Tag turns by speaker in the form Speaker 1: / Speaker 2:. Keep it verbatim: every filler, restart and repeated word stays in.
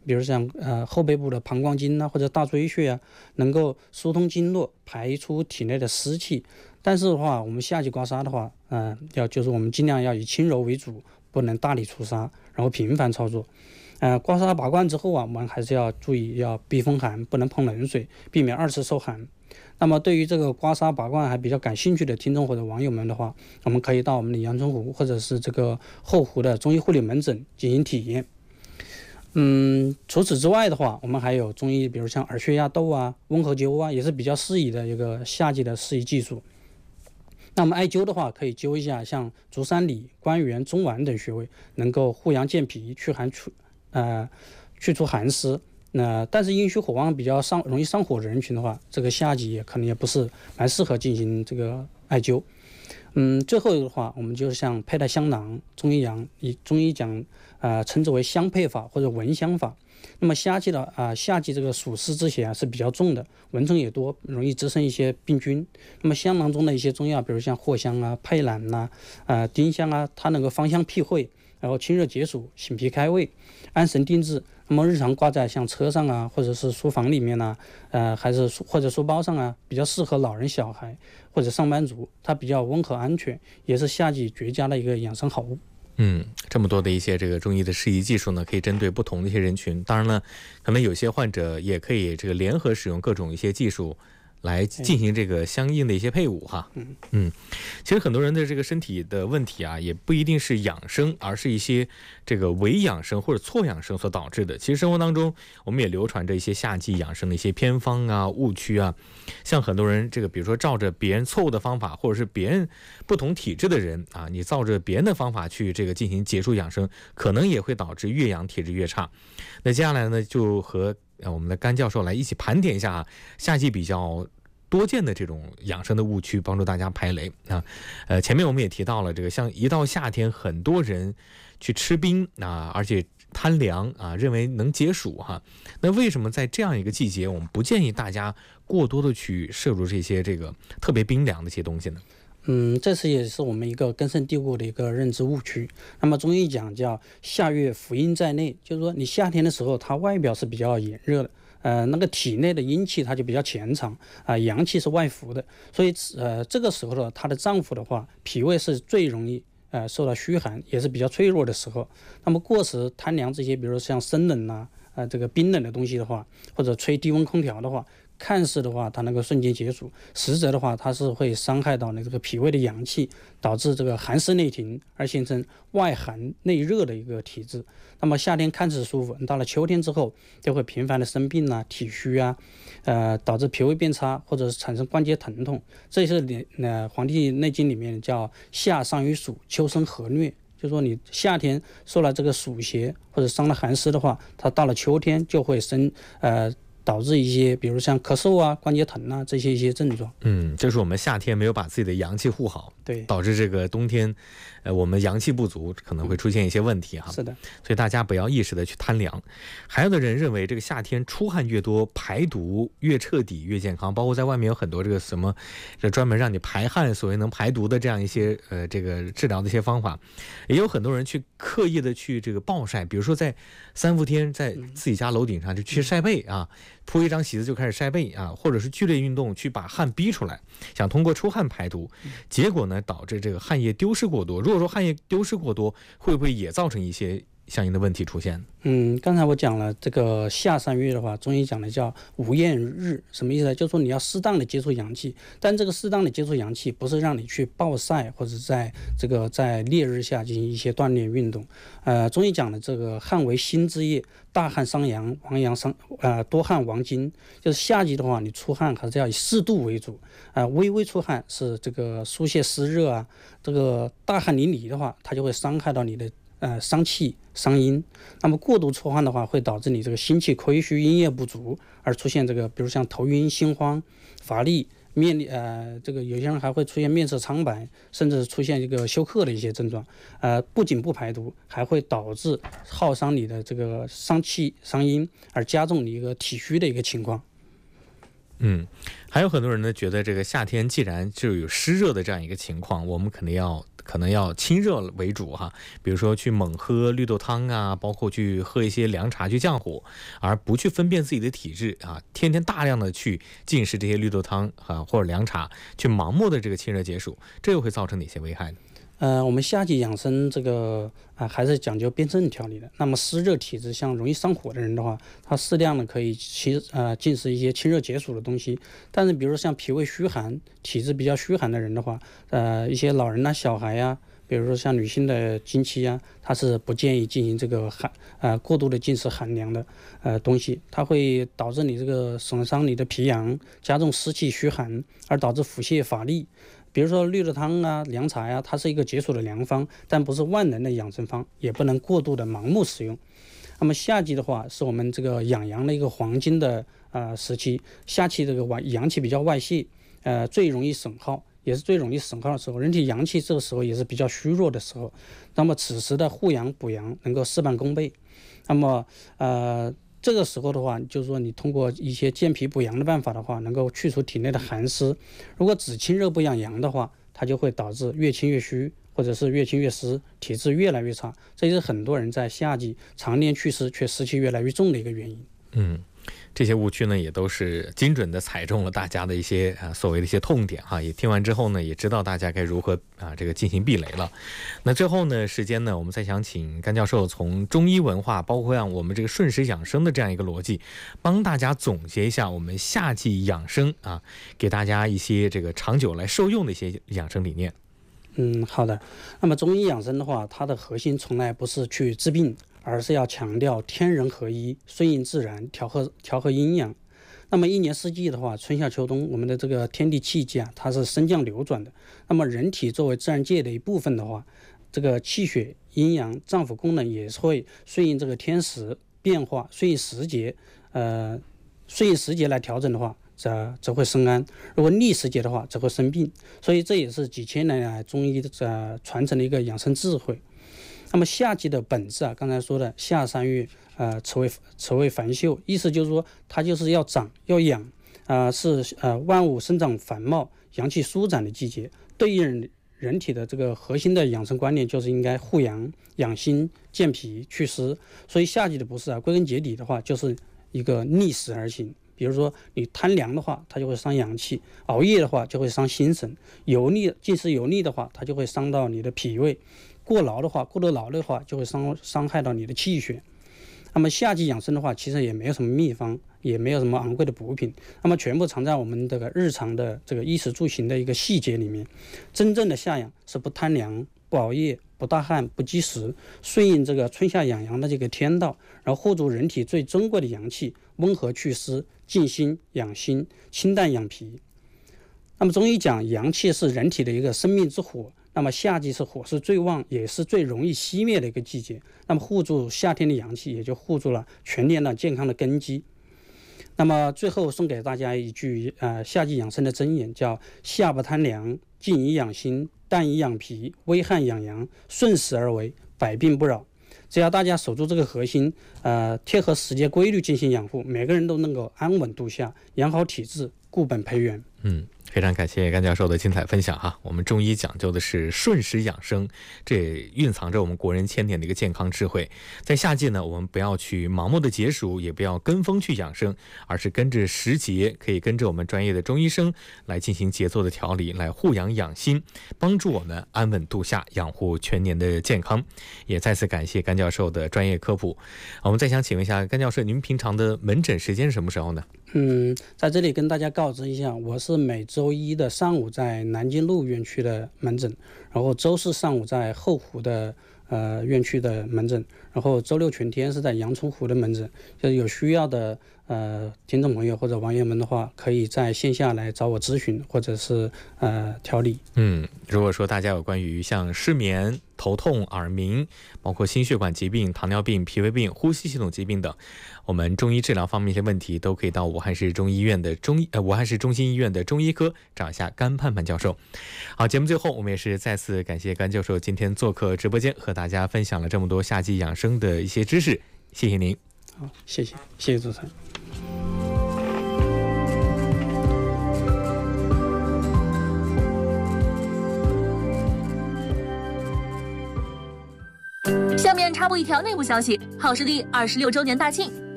Speaker 1: 比如像呃后背部的膀胱经啊，或者大椎穴啊，能够疏通经络，排出体内的湿气。但是的话，我们夏季刮痧的话，嗯、呃，要就是我们尽量要以轻柔为主，不能大力出痧，然后频繁操作。呃，刮痧拔罐之后啊，我们还是要注意要避风寒，不能碰冷水，避免二次受寒。那么对于这个刮痧拔罐还比较感兴趣的听众或者网友们的话，我们可以到我们的阳澄湖或者是这个后湖的中医护理门诊进行体验。嗯，除此之外的话，我们还有中医，比如像耳穴压豆啊、温和灸啊，也是比较适宜的一个夏季的适宜技术。那么艾灸的话，可以灸一下像足三里、关元、中脘等穴位，能够护阳健脾、祛寒除呃去除寒湿。那、呃、但是阴虚火旺比较上容易上火的人群的话，这个夏季也可能也不是蛮适合进行这个艾灸。嗯，最后的话，我们就像佩戴香囊，中医讲以中医讲呃称之为香配法或者闻香法。那么夏季的啊、呃、夏季这个暑湿之邪啊是比较重的，蚊虫也多，容易滋生一些病菌。那么香囊中的一些中药，比如像藿香啊、佩兰呐、啊、呃、丁香啊，它能够芳香辟秽，然后清热解暑、醒脾开胃、安神定志。那么日常挂在像车上啊，或者是书房里面呢、啊，呃，还是或者书包上啊，比较适合老人、小孩或者上班族，它比较温和安全，也是夏季绝佳的一个养生好物。
Speaker 2: 嗯，这么多的一些这个中医的适宜技术呢，可以针对不同的一些人群。当然了，可能有些患者也可以这个联合使用各种一些技术，来进行这个相应的一些配伍哈。嗯嗯，其实很多人的这个身体的问题啊，也不一定是养生，而是一些这个伪养生或者错养生所导致的。其实生活当中，我们也流传着一些夏季养生的一些偏方啊、误区啊。像很多人这个，比如说照着别人错误的方法，或者是别人不同体质的人啊，你照着别人的方法去这个进行结束养生，可能也会导致越养体质越差。那接下来呢，就和呃，我们的甘教授来一起盘点一下夏季比较多见的这种养生的误区，帮助大家排雷啊。呃，前面我们也提到了这个，像一到夏天，很多人去吃冰啊，而且贪凉啊，认为能解暑哈。那为什么在这样一个季节，我们不建议大家过多的去摄入这些这个特别冰凉的一些东西呢？
Speaker 1: 嗯，这是也是我们一个根深蒂固的一个认知误区。那么中医讲叫夏月伏阴在内，就是说你夏天的时候，它外表是比较炎热的，呃，那个体内的阴气它就比较潜藏啊、呃，阳气是外伏的，所以呃这个时候呢，她的脏腑的话，脾胃是最容易呃受到虚寒，也是比较脆弱的时候。那么过食贪凉这些，比如像生冷呐、呃这个冰冷的东西的话，或者吹低温空调的话，看似的话它能够瞬间解暑，实则的话它是会伤害到那这个脾胃的阳气，导致这个寒湿内停，而形成外寒内热的一个体质。那么夏天看似舒服，到了秋天之后就会频繁的生病啊、体虚啊，呃导致脾胃变差，或者是产生关节疼痛。这也是呃《黄帝内经》里面叫夏伤于暑，秋生和疟。就是说你夏天受了这个暑邪或者伤了寒湿的话，它到了秋天就会生呃导致一些比如像咳嗽啊、关节疼啊这些一些症状。
Speaker 2: 嗯，就是我们夏天没有把自己的阳气护好，
Speaker 1: 对，
Speaker 2: 导致这个冬天呃我们阳气不足，可能会出现一些问题哈。
Speaker 1: 是的，
Speaker 2: 所以大家不要一时的去贪凉。还有的人认为这个夏天出汗越多，排毒越彻底越健康，包括在外面有很多这个什么这专门让你排汗，所谓能排毒的这样一些呃这个治疗的一些方法。也有很多人去刻意的去这个暴晒，比如说在三伏天在自己家楼顶上就去晒背啊，铺一张席子就开始晒背啊，或者是剧烈运动去把汗逼出来，想通过出汗排毒，结果呢导致这个汗液丢失过多。如果说汗液丢失过多，会不会也造成一些相应的问题出现？
Speaker 1: 嗯，刚才我讲了这个夏三月的话，中医讲的叫无厌日，什么意思呢？就是说你要适当的接触阳气，但这个适当的接触阳气不是让你去暴晒或者在这个在烈日下进行一些锻炼运动。呃，中医讲的这个汗为心之液，大汗伤阳，亡阳伤呃多汗亡精。就是夏季的话，你出汗还是要以适度为主，呃，微微出汗是这个疏泄湿热啊，这个大汗淋漓的话，它就会伤害到你的。呃，伤气伤阴。那么过度出汗的话，会导致你这个心气亏虚、阴液不足，而出现这个，比如像头晕、心慌、乏力、面呃，这个有些人还会出现面色苍白，甚至出现这个休克的一些症状。呃，不仅不排毒，还会导致耗伤你的这个伤气伤阴，而加重你一个体虚的一个情况。
Speaker 2: 嗯，还有很多人呢觉得这个夏天既然就有湿热的这样一个情况，我们肯定要可能要清热为主哈，比如说去猛喝绿豆汤啊，包括去喝一些凉茶去降火，而不去分辨自己的体质啊，天天大量的去进食这些绿豆汤啊或者凉茶，去盲目的这个清热解暑，这又会造成哪些危害呢？
Speaker 1: 呃，我们夏季养生这个啊、呃，还是讲究辩证调理的。那么湿热体质，像容易上火的人的话，他适量的可以其呃进食一些清热解暑的东西。但是，比如像脾胃虚寒、体质比较虚寒的人的话，呃，一些老人呐、小孩呀、啊，比如说像女性的经期呀、啊，他是不建议进行这个寒呃过度的进食寒凉的呃东西，它会导致你这个损伤你的脾阳，加重湿气虚寒，而导致腹泻乏力。比如说绿豆汤啊、凉茶呀、啊，它是一个解暑的良方，但不是万能的养生方，也不能过度的盲目使用。那么夏季的话，是我们这个养阳的一个黄金的呃时期，夏季这个外阳气比较外泄，呃最容易损耗，也是最容易损耗的时候，人体阳气这个时候也是比较虚弱的时候。那么此时的护阳补阳能够事半功倍。那么呃。这个时候的话，就是说你通过一些健脾补阳的办法的话，能够去除体内的寒湿。如果只清热不养阳的话，它就会导致越清越虚，或者是越清越湿，体质越来越差。这也是很多人在夏季常年祛湿却湿气越来越重的一个原因。
Speaker 2: 嗯。这些误区呢，也都是精准的踩中了大家的一些啊所谓的一些痛点哈。也听完之后呢，也知道大家该如何啊这个进行避雷了。那最后呢，时间呢，我们再想请甘教授从中医文化，包括让我们这个顺时养生的这样一个逻辑，帮大家总结一下我们夏季养生啊，给大家一些这个长久来受用的一些养生理念。
Speaker 1: 嗯，好的。那么中医养生的话，它的核心从来不是去治病，而是要强调天人合一，顺应自然，调和调和阴阳。那么一年四季的话，春夏秋冬，我们的这个天地气机啊，它是升降流转的。那么人体作为自然界的一部分的话，这个气血、阴阳、脏腑功能也是会顺应这个天时变化，顺应时节，呃，顺应时节来调整的话，则则会生安；如果逆时节的话，则会生病。所以这也是几千年来中医的呃传承的一个养生智慧。那么夏季的本质啊，刚才说的夏三月，呃，此为此为繁秀，意思就是说它就是要长要养，啊、呃，是呃万物生长繁茂、阳气舒展的季节。对应人体的这个核心的养生观念，就是应该护阳、养心、健脾、祛湿。所以夏季的不适啊，归根结底的话，就是一个逆时而行。比如说你贪凉的话，它就会伤阳气；熬夜的话就会伤心神；油腻进食油腻的话，它就会伤到你的脾胃。过劳的话，过度劳累的话，就会伤伤害到你的气血。那么夏季养生的话，其实也没有什么秘方，也没有什么昂贵的补品，那么全部藏在我们这个日常的这个衣食住行的一个细节里面。真正的夏养是不贪凉、不熬夜、不大汗、不积食，顺应这个春夏养阳的这个天道，然后护住人体最珍贵的阳气，温和祛湿，静心养心，清淡养脾。那么中医讲，阳气是人体的一个生命之火。那么夏季是火势最旺，也是最容易熄灭的一个季节。那么护住夏天的阳气，也就护住了全年的健康的根基。那么最后送给大家一句呃夏季养生的箴言，叫夏不贪凉，静以养心，淡以养脾，微汗养阳，顺时而为，百病不扰。只要大家守住这个核心，呃，贴合时节规律进行养护，每个人都能够安稳度夏，养好体质，固本培元。
Speaker 2: 嗯。非常感谢甘教授的精彩分享哈！我们中医讲究的是顺时养生，这也蕴藏着我们国人千年的一个健康智慧。在夏季呢，我们不要去盲目的解暑，也不要跟风去养生，而是跟着时节，可以跟着我们专业的中医生来进行节奏的调理，来护阳养心，帮助我们安稳度夏，养护全年的健康。也再次感谢甘教授的专业科普。我们再想请问一下甘教授，您平常的门诊时间是什么时候呢？
Speaker 1: 嗯，在这里跟大家告知一下，我是每周一的上午在南京路院区的门诊，然后周四上午在后湖的呃院区的门诊，然后周六全天是在阳澄湖的门诊。就是有需要的呃听众朋友或者网友们的话，可以在线下来找我咨询或者是呃调理。
Speaker 2: 嗯，如果说大家有关于像失眠、头痛、耳鸣，包括心血管疾病、糖尿病、脾胃病、呼吸系统疾病等，我们中医治疗方面一些问题，都可以到武汉市中医院的中医呃武汉市中心医院的中医科找一下甘盼盼教授。好，节目最后我们也是再次感谢甘教授今天做客直播间，和大家分享了这么多夏季养生的一些知识，谢谢您。
Speaker 1: 好，谢谢，谢谢主持人。
Speaker 3: 面插播一条内部消息，好视力二十六周年大庆。